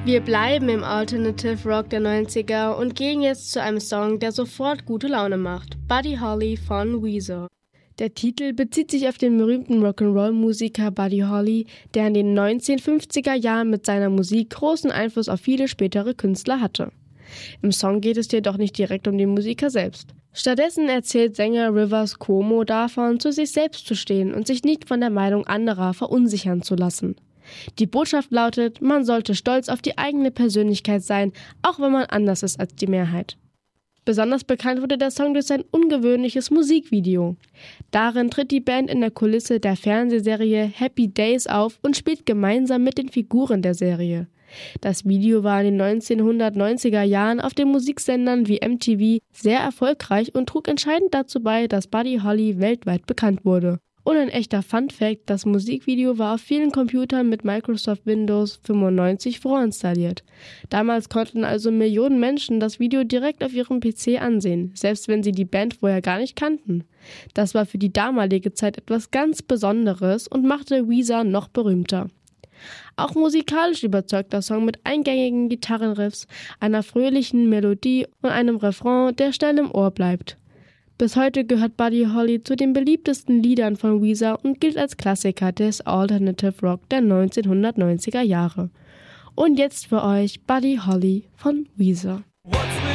Wir bleiben im Alternative Rock der 90er und gehen jetzt zu einem Song, der sofort gute Laune macht. Buddy Holly von Weezer. Der Titel bezieht sich auf den berühmten Rock'n'Roll-Musiker Buddy Holly, der in den 1950er Jahren mit seiner Musik großen Einfluss auf viele spätere Künstler hatte. Im Song geht es jedoch nicht direkt um den Musiker selbst. Stattdessen erzählt Sänger Rivers Cuomo davon, zu sich selbst zu stehen und sich nicht von der Meinung anderer verunsichern zu lassen. Die Botschaft lautet, man sollte stolz auf die eigene Persönlichkeit sein, auch wenn man anders ist als die Mehrheit. Besonders bekannt wurde der Song durch sein ungewöhnliches Musikvideo. Darin tritt die Band in der Kulisse der Fernsehserie Happy Days auf und spielt gemeinsam mit den Figuren der Serie. Das Video war in den 1990er Jahren auf den Musiksendern wie MTV sehr erfolgreich und trug entscheidend dazu bei, dass Buddy Holly weltweit bekannt wurde. Und ein echter Fun-Fact, das Musikvideo war auf vielen Computern mit Microsoft Windows 95 vorinstalliert. Damals konnten also Millionen Menschen das Video direkt auf ihrem PC ansehen, selbst wenn sie die Band vorher gar nicht kannten. Das war für die damalige Zeit etwas ganz Besonderes und machte Weezer noch berühmter. Auch musikalisch überzeugt der Song mit eingängigen Gitarrenriffs, einer fröhlichen Melodie und einem Refrain, der schnell im Ohr bleibt. Bis heute gehört Buddy Holly zu den beliebtesten Liedern von Weezer und gilt als Klassiker des Alternative Rock der 1990er Jahre. Und jetzt für euch Buddy Holly von Weezer. What's